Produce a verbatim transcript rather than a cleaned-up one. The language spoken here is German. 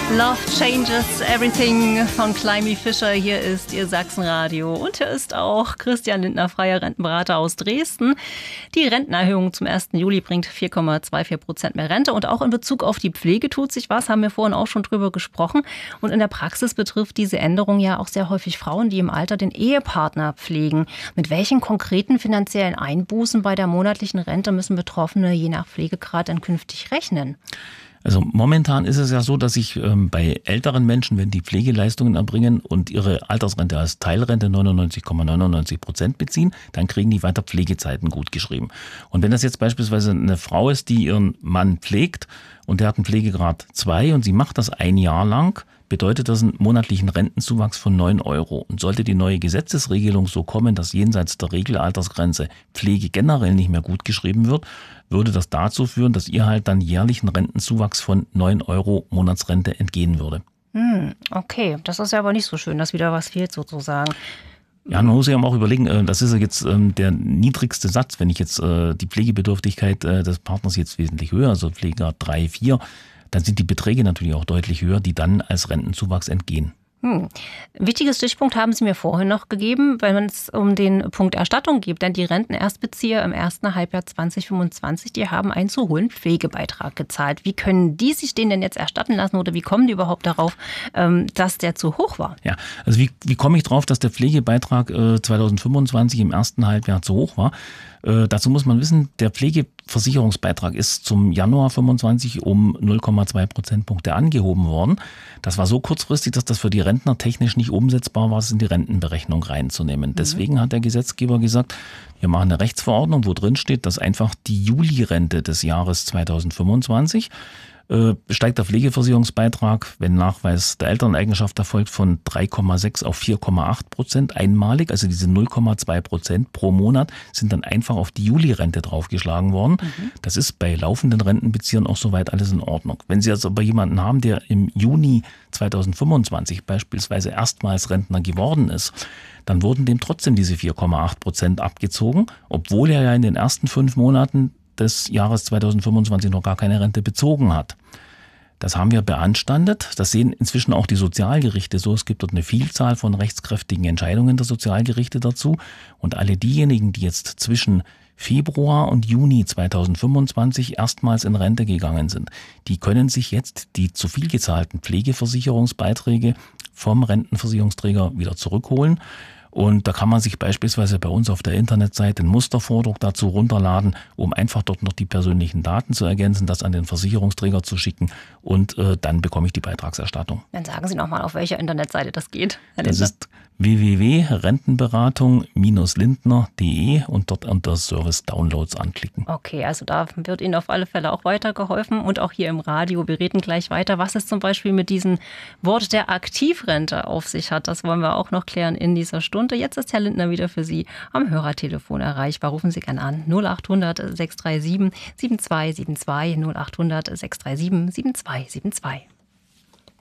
Love Changes Everything von Climby Fisher. Hier ist Ihr Sachsenradio. Und hier ist auch Christian Lindner, freier Rentenberater aus Dresden. Die Rentenerhöhung zum ersten Juli bringt vier Komma vierundzwanzig Prozent mehr Rente. Und auch in Bezug auf die Pflege tut sich was, haben wir vorhin auch schon drüber gesprochen. Und in der Praxis betrifft diese Änderung ja auch sehr häufig Frauen, die im Alter den Ehepartner pflegen. Mit welchen konkreten finanziellen Einbußen bei der monatlichen Rente müssen Betroffene je nach Pflegegrad dann künftig rechnen? Also momentan ist es ja so, dass sich ähm, bei älteren Menschen, wenn die Pflegeleistungen erbringen und ihre Altersrente als Teilrente neunundneunzig Komma neunundneunzig Prozent beziehen, dann kriegen die weiter Pflegezeiten gut geschrieben. Und wenn das jetzt beispielsweise eine Frau ist, die ihren Mann pflegt und der hat einen Pflegegrad zwei und sie macht das ein Jahr lang, bedeutet das einen monatlichen Rentenzuwachs von neun Euro. Und sollte die neue Gesetzesregelung so kommen, dass jenseits der Regelaltersgrenze Pflege generell nicht mehr gut geschrieben wird, würde das dazu führen, dass ihr halt dann jährlich einen Rentenzuwachs von neun Euro Monatsrente entgehen würde. Hm, okay, das ist ja aber nicht so schön, dass wieder was fehlt sozusagen. Ja, man muss ja auch überlegen, das ist ja jetzt der niedrigste Satz. Wenn ich jetzt die Pflegebedürftigkeit des Partners jetzt wesentlich höher, also Pflegegrad drei, vier, dann sind die Beträge natürlich auch deutlich höher, die dann als Rentenzuwachs entgehen. Hm. Wichtiges Stichpunkt haben Sie mir vorhin noch gegeben, wenn es um den Punkt Erstattung geht. Denn die Rentenerstbezieher im ersten Halbjahr zwanzig fünfundzwanzig, die haben einen zu hohen Pflegebeitrag gezahlt. Wie können die sich den denn jetzt erstatten lassen oder wie kommen die überhaupt darauf, dass der zu hoch war? Ja, also wie, wie komme ich drauf, dass der Pflegebeitrag äh, zwanzig fünfundzwanzig im ersten Halbjahr zu hoch war? Äh, dazu muss man wissen, der Pflegeversicherungsbeitrag ist zum Januar fünfundzwanzig um null Komma zwei Prozentpunkte angehoben worden. Das war so kurzfristig, dass das für die Rentner technisch nicht umsetzbar war, es in die Rentenberechnung reinzunehmen. Deswegen hat der Gesetzgeber gesagt, wir machen eine Rechtsverordnung, wo drin steht, dass einfach die Julirente des Jahres zwanzig fünfundzwanzig äh, steigt der Pflegeversicherungsbeitrag, wenn Nachweis der Elterneigenschaft erfolgt, von drei Komma sechs auf vier Komma acht Prozent einmalig. Also diese null Komma zwei Prozent pro Monat sind dann einfach auf die Julirente draufgeschlagen worden. Mhm. Das ist bei laufenden Rentenbeziehern auch soweit alles in Ordnung. Wenn Sie jetzt aber jemanden haben, der im Juni zwanzig fünfundzwanzig beispielsweise erstmals Rentner geworden ist, dann wurden dem trotzdem diese vier Komma acht Prozent abgezogen, obwohl er ja in den ersten fünf Monaten des Jahres zwanzig fünfundzwanzig noch gar keine Rente bezogen hat. Das haben wir beanstandet. Das sehen inzwischen auch die Sozialgerichte so. Es gibt dort eine Vielzahl von rechtskräftigen Entscheidungen der Sozialgerichte dazu. Und alle diejenigen, die jetzt zwischen Februar und Juni zwanzig fünfundzwanzig erstmals in Rente gegangen sind, die können sich jetzt die zu viel gezahlten Pflegeversicherungsbeiträge vom Rentenversicherungsträger wieder zurückholen. Und da kann man sich beispielsweise bei uns auf der Internetseite einen Mustervordruck dazu runterladen, um einfach dort noch die persönlichen Daten zu ergänzen, das an den Versicherungsträger zu schicken und äh, dann bekomme ich die Beitragserstattung. Dann sagen Sie nochmal, auf welcher Internetseite das geht. Das ist w w w punkt rentenberatung Bindestrich lindner punkt d e und dort unter Service Downloads anklicken. Okay, also da wird Ihnen auf alle Fälle auch weitergeholfen und auch hier im Radio. Wir reden gleich weiter, was es zum Beispiel mit diesem Wort der Aktivrente auf sich hat. Das wollen wir auch noch klären in dieser Stunde. Jetzt ist Herr Lindner wieder für Sie am Hörertelefon erreichbar. Rufen Sie gerne an null achthundert sechs drei sieben sieben zwei sieben zwei null achthundert sechs drei sieben sieben zwei sieben zwei.